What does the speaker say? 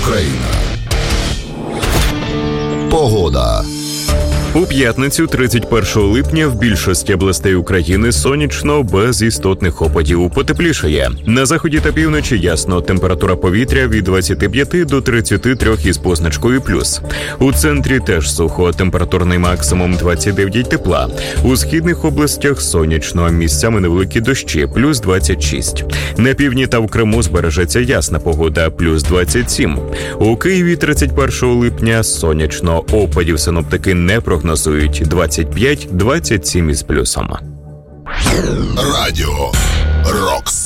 Україна. Погода. У п'ятницю, 31 липня, в більшості областей України сонячно, без істотних опадів. Потеплішає. На заході та півночі ясно. Температура повітря від 25 до 33 із позначкою плюс. У центрі теж сухо. Температурний максимум 29 тепла. У східних областях сонячно. Місцями невеликі дощі, плюс 26. На півдні та в Криму збережеться ясна погода, плюс 27. У Києві 31 липня сонячно. Опадів синоптики не прогнозують, 25-27 із плюсом. Радіо Рокс.